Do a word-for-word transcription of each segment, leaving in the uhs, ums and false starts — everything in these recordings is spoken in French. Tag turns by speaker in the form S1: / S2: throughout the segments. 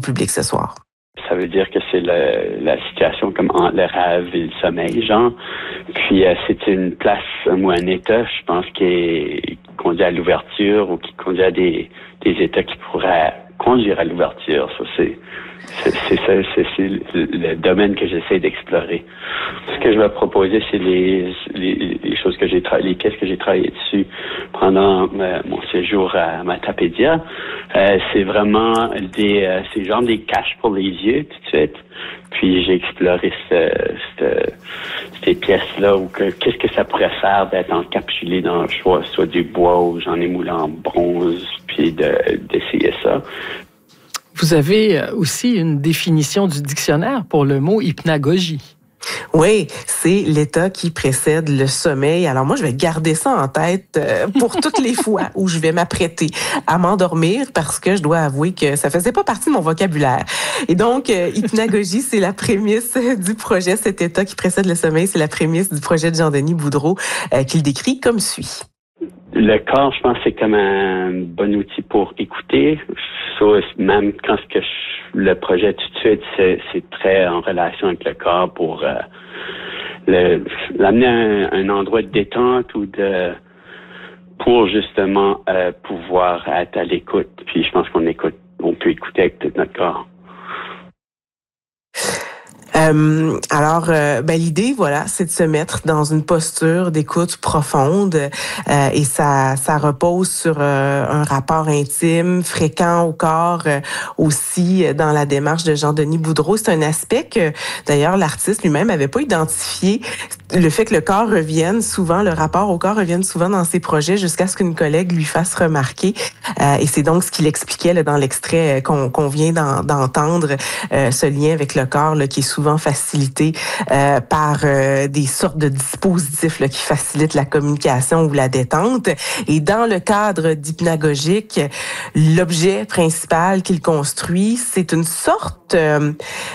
S1: public ce soir.
S2: Ça veut dire que c'est le, la situation comme entre le rêve et le sommeil, genre. Puis euh, c'est une place ou un état, je pense, qui, est, qui conduit à l'ouverture ou qui conduit à des, des états qui pourraient conduire à l'ouverture. Ça, c'est, c'est, c'est ça, c'est, c'est le domaine que j'essaie d'explorer. Ce que je vais proposer, c'est les, les, les choses que j'ai travaillé, les pièces que j'ai travaillé dessus pendant euh, mon séjour à Matapédia. Euh, c'est vraiment des, euh, c'est genre des caches pour les yeux, tout de suite. Puis j'ai exploré ce, ce, ces pièces-là, ou que, qu'est-ce que ça pourrait faire d'être encapsulé dans soit, soit du bois ou j'en ai moulé en bronze, puis de, d'essayer ça.
S3: Vous avez aussi une définition du dictionnaire pour le mot hypnagogie.
S1: Oui, c'est l'état qui précède le sommeil. Alors moi, je vais garder ça en tête pour toutes les fois où je vais m'apprêter à m'endormir, parce que je dois avouer que ça faisait pas partie de mon vocabulaire. Et donc, hypnagogie, c'est la prémisse du projet. Cet état qui précède le sommeil, c'est la prémisse du projet de Jean-Denis Boudreau, euh, qu'il décrit comme suit.
S2: Le corps, je pense, c'est comme un bon outil pour écouter. So, même quand ce que je, le projet tout de suite, c'est, c'est très en relation avec le corps pour euh, le, l'amener à un, un endroit de détente ou de pour justement euh, pouvoir être à l'écoute. Puis je pense qu'on écoute, on peut écouter avec tout notre corps.
S1: Euh, alors, euh, ben, l'idée, voilà, c'est de se mettre dans une posture d'écoute profonde, euh, et ça, ça repose sur euh, un rapport intime, fréquent au corps, euh, aussi dans la démarche de Jean-Denis Boudreau. C'est un aspect que, d'ailleurs, l'artiste lui-même avait pas identifié. Le fait que le corps revienne souvent, le rapport au corps revienne souvent dans ses projets, jusqu'à ce qu'une collègue lui fasse remarquer. Euh, et c'est donc ce qu'il expliquait là, dans l'extrait qu'on, qu'on vient d'en, d'entendre, euh, ce lien avec le corps là, qui est souvent facilité euh, par euh, des sortes de dispositifs là, qui facilitent la communication ou la détente. Et dans le cadre d'hypnagogique, l'objet principal qu'il construit, c'est une sorte euh,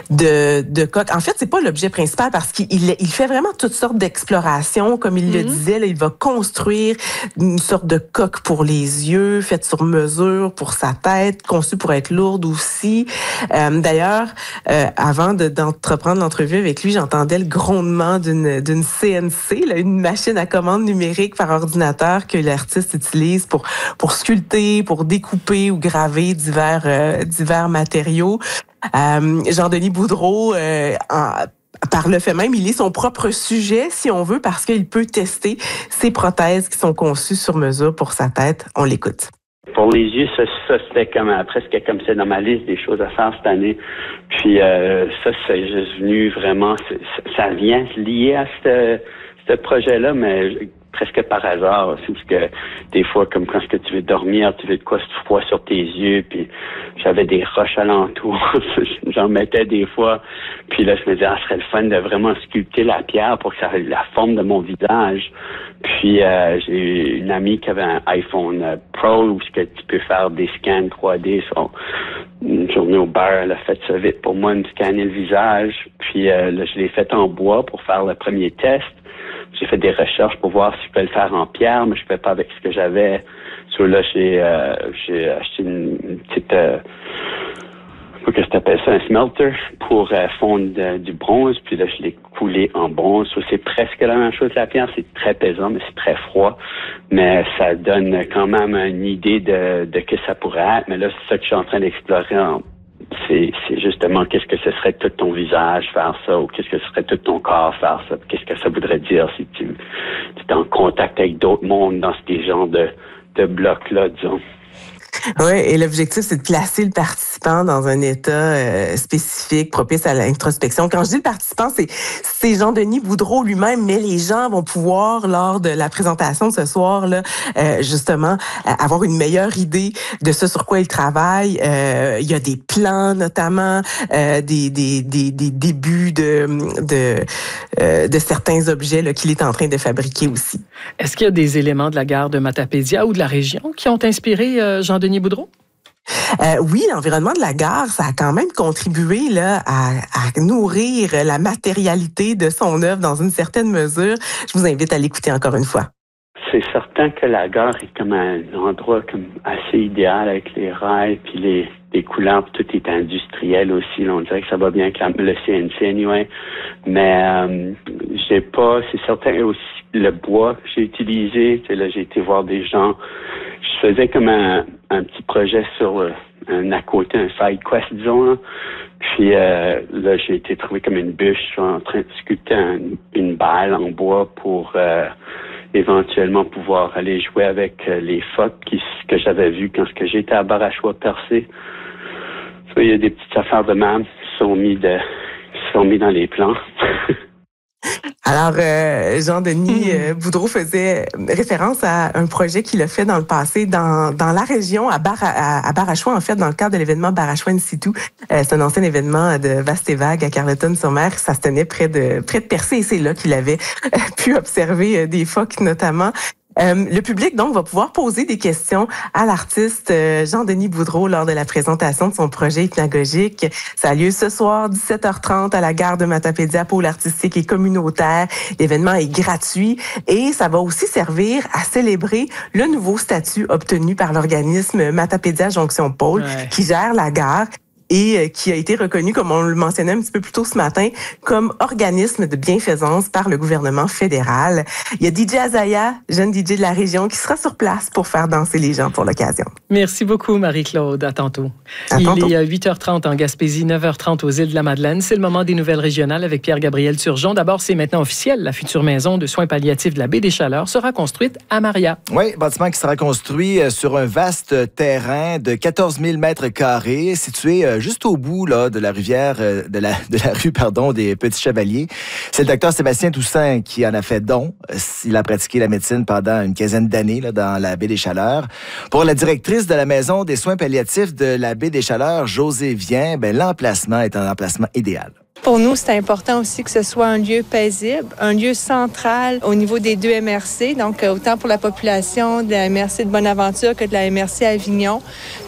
S1: de, de coque. En fait, c'est pas l'objet principal, parce qu'il il fait vraiment toutes sortes d'explorations. Comme il mm-hmm. le disait, là, il va construire une sorte de coque pour les yeux, faite sur mesure pour sa tête, conçue pour être lourde aussi. Euh, d'ailleurs, euh, avant de, d'entreprendre l'entrevue avec lui, j'entendais le grondement d'une, d'une C N C, là, une machine à commande numérique par ordinateur que l'artiste utilise pour, pour sculpter, pour découper ou graver divers, euh, divers matériaux. Euh, Jean-Denis Boudreau, euh, en, par le fait même, il est son propre sujet, si on veut, parce qu'il peut tester ses prothèses qui sont conçues sur mesure pour sa tête. On l'écoute.
S2: Pour les yeux, ça, ça c'était comme euh, presque comme c'est dans ma liste des choses à faire cette année. Puis euh, ça, c'est juste venu vraiment, c'est, ça vient lié à ce ce projet-là, mais presque par hasard aussi, parce que des fois, comme quand que tu veux dormir, tu veux de quoi se froid sur tes yeux, puis j'avais des roches alentour, j'en mettais des fois, puis là, je me disais, ah, ce serait le fun de vraiment sculpter la pierre pour que ça ait la forme de mon visage. Puis euh, j'ai une amie qui avait un iPhone euh, Pro, où ce que tu peux faire des scans trois D. So, une journée au bar, elle a fait ça vite pour moi, me scanner le visage, puis euh, là, je l'ai fait en bois pour faire le premier test. J'ai fait des recherches pour voir si je pouvais le faire en pierre, mais je ne pouvais pas avec ce que j'avais. Sur là, j'ai, euh, j'ai acheté une, une petite, euh, qu'est-ce que tu appelles ça, un smelter pour euh, fondre de, du bronze. Puis là, je l'ai coulé en bronze. So, c'est presque la même chose que la pierre. C'est très pesant, mais c'est très froid. Mais ça donne quand même une idée de, de que ça pourrait être. Mais là, c'est ça que je suis en train d'explorer en C'est, c'est justement qu'est-ce que ce serait tout ton visage faire ça, ou qu'est-ce que ce serait tout ton corps faire ça, qu'est-ce que ça voudrait dire si tu, tu es en contact avec d'autres mondes dans ces genres de, de blocs-là, disons.
S1: Oui, et l'objectif, c'est de placer le participant dans un état euh, spécifique, propice à l'introspection. Quand je dis le participant, c'est, c'est Jean-Denis Boudreau lui-même, mais les gens vont pouvoir, lors de la présentation de ce soir-là, euh, justement, avoir une meilleure idée de ce sur quoi il travaille. Euh, il y a des plans, notamment, euh, des, des, des, des débuts de, de, euh, de certains objets là, qu'il est en train de fabriquer aussi.
S3: Est-ce qu'il y a des éléments de la gare de Matapédia ou de la région qui ont inspiré euh, Jean-Denis Boudreau?
S1: Euh, oui, l'environnement de la gare, ça a quand même contribué là à, à nourrir la matérialité de son œuvre dans une certaine mesure. Je vous invite à l'écouter encore une fois.
S2: C'est certain que la gare est comme un endroit comme assez idéal avec les rails puis les des couleurs, tout est industriel aussi. Là, on dirait que ça va bien avec la, le C N C anyway. Mais euh, j'ai pas, c'est certain aussi le bois que j'ai utilisé. Tu sais, là, j'ai été voir des gens. Je faisais comme un, un petit projet sur euh, un à côté, un side quest, disons. Là. Puis euh, là, j'ai été trouvé comme une bûche. Je suis en train de sculpter un, une balle en bois pour euh, éventuellement pouvoir aller jouer avec euh, les phoques qui, que j'avais vues quand j'étais à Barachois percé. Il y a des petites affaires de même qui sont mis de qui sont mis dans les plans.
S1: Alors, euh, Jean-Denis euh, Boudreau faisait référence à un projet qu'il a fait dans le passé dans dans la région, à, Bar à, à Barachois, en fait, dans le cadre de l'événement Barachois in situ. Euh, c'est un ancien événement de Vaste et Vague à Carleton-sur-Mer. Ça se tenait près de près de Percé et c'est là qu'il avait euh, pu observer euh, des phoques notamment. Euh, le public, donc, va pouvoir poser des questions à l'artiste euh, Jean-Denis Boudreau lors de la présentation de son projet hypnagogique. Ça a lieu ce soir, dix-sept heures trente, à la gare de Matapédia, pôle artistique et communautaire. L'événement est gratuit et ça va aussi servir à célébrer le nouveau statut obtenu par l'organisme Matapédia Jonction Pôle, ouais, qui gère la gare et qui a été reconnu, comme on le mentionnait un petit peu plus tôt ce matin, comme organisme de bienfaisance par le gouvernement fédéral. Il y a D J Azaya, jeune D J de la région, qui sera sur place pour faire danser les gens pour l'occasion.
S3: Merci beaucoup, Marie-Claude. À tantôt.
S1: À
S3: Il
S1: tantôt.
S3: est huit heures trente en Gaspésie, neuf heures trente aux îles de la Madeleine. C'est le moment des nouvelles régionales avec Pierre-Gabriel Turgeon. D'abord, c'est maintenant officiel. La future maison de soins palliatifs de la Baie des Chaleurs sera construite à Maria.
S4: Oui, bâtiment qui sera construit sur un vaste terrain de quatorze mille mètres carrés, situé juste au bout là, de la rivière, de la, de la rue pardon, des Petits Chevaliers. C'est le docteur Sébastien Toussaint qui en a fait don. Il a pratiqué la médecine pendant une quinzaine d'années là, dans la Baie des Chaleurs. Pour la directrice de la Maison des soins palliatifs de la Baie des Chaleurs, José Vien, ben, l'emplacement est un emplacement idéal.
S5: Pour nous, c'est important aussi que ce soit un lieu paisible, un lieu central au niveau des deux M R C, donc autant pour la population de la M R C de Bonaventure que de la M R C Avignon.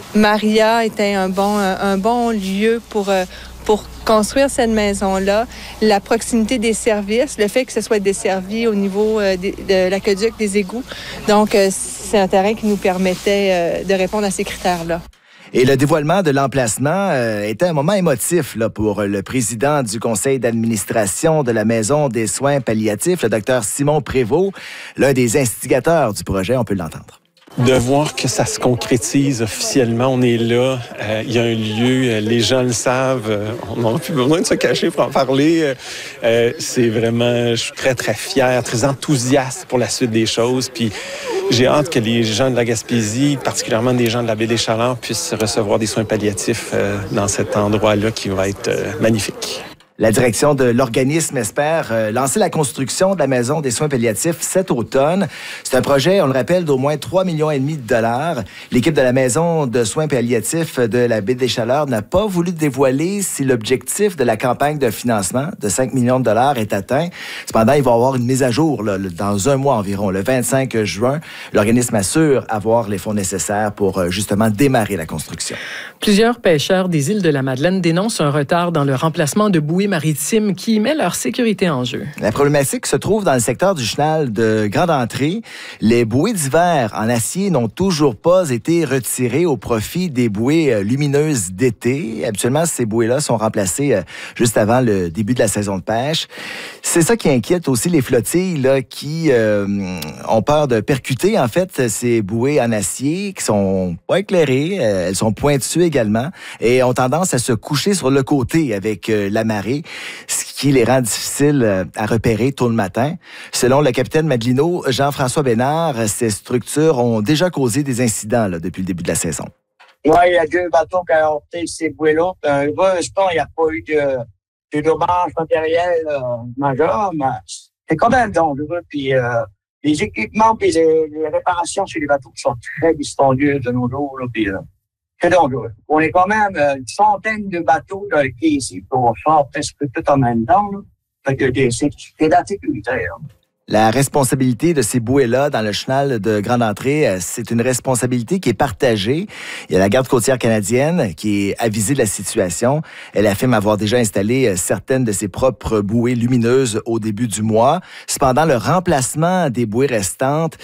S5: Maria était un bon, un bon lieu pour, pour construire cette maison-là. La proximité des services, le fait que ce soit desservi au niveau de, de l'aqueduc des égouts. Donc, c'est un terrain qui nous permettait de répondre à ces critères-là.
S4: Et le dévoilement de l'emplacement euh, était un moment émotif là, pour le président du conseil d'administration de la Maison des soins palliatifs, le docteur Simon Prévost, l'un des instigateurs du projet. On peut l'entendre.
S6: De voir que ça se concrétise officiellement, on est là, euh, il y a un lieu, euh, les gens le savent, euh, on n'a plus besoin de se cacher pour en parler. Euh, c'est vraiment, je suis très, très fier, très enthousiaste pour la suite des choses. Puis j'ai hâte que les gens de la Gaspésie, particulièrement des gens de la Baie des Chaleurs, puissent recevoir des soins palliatifs euh, dans cet endroit-là qui va être euh, magnifique.
S4: La direction de l'organisme espère euh, lancer la construction de la Maison des soins palliatifs cet automne. C'est un projet, on le rappelle, d'au moins trois millions et demi de dollars. L'équipe de la Maison de soins palliatifs de la Baie des Chaleurs n'a pas voulu dévoiler si l'objectif de la campagne de financement de cinq millions de dollars est atteint. Cependant, il va y avoir une mise à jour là, dans un mois environ, le vingt-cinq juin. L'organisme assure avoir les fonds nécessaires pour justement démarrer la construction.
S3: Plusieurs pêcheurs des îles de la Madeleine dénoncent un retard dans le remplacement de bouées maritimes qui met leur sécurité en jeu.
S4: La problématique se trouve dans le secteur du chenal de Grande Entrée. Les bouées d'hiver en acier n'ont toujours pas été retirées au profit des bouées lumineuses d'été. Habituellement, ces bouées-là sont remplacées juste avant le début de la saison de pêche. C'est ça qui inquiète aussi les flottilles là, qui euh, ont peur de percuter en fait ces bouées en acier qui sont pas éclairées, elles sont pointues également et ont tendance à se coucher sur le côté avec euh, la marée, ce qui les rend difficiles à repérer tôt le matin. Selon le capitaine Madelino, Jean-François Bénard, ces structures ont déjà causé des incidents là, depuis le début de la saison.
S7: Oui, il y a deux bateaux qui ont heurté ces bouées-là. Heureusement, il n'y a pas eu de, de dommages matériels euh, majeurs, mais c'est quand même dangereux. Puis euh, les équipements et les, les réparations sur les bateaux sont très dispendieux de nos jours. Là, puis, euh, c'est dangereux. On est quand même euh, une centaine de bateaux dans le quai ici. On sort presque tout en même temps. Là. Fait que c'est, c'est la sécurité. Hein.
S4: La responsabilité de ces bouées-là dans le chenal de Grande Entrée, c'est une responsabilité qui est partagée. Il y a la Garde côtière canadienne qui est avisée de la situation. Elle affirme avoir déjà installé certaines de ses propres bouées lumineuses au début du mois. Cependant, le remplacement des bouées restantes, ça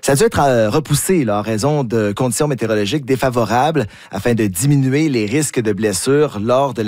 S4: Ça a dû être euh, repoussé là, en raison de conditions météorologiques défavorables afin de diminuer les risques de blessures lors de